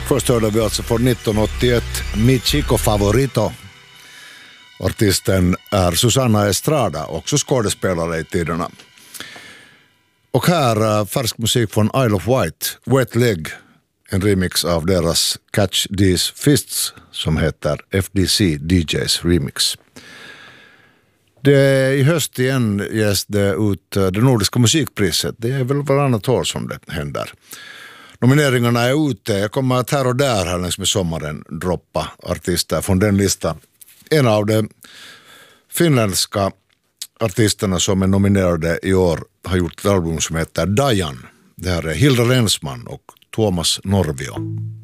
Först hörde vi alltså från 1981 Mi Chico Favorito. Artisten är Susana Estrada, också skådespelare i tiderna. Och här färsk musik från Isle of Wight, Wet Leg, en remix av deras Catch These Fists som heter FDC DJs Remix. Det i höst igen ges det ut det nordiska musikpriset. Det är väl varannat år som det händer. Nomineringarna är ute. Jag kommer att här och där här längs med sommaren droppa artister från den listan. En av de finländska artisterna som är nominerade i år har gjort ett album som heter Dajan. Det här är Hilda Rensman och Tuomas Norvio.